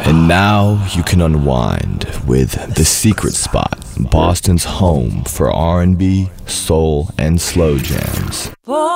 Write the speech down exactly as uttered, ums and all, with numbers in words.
And now you can unwind with The Secret Spot, Boston's home for R and B, soul, and slow jams.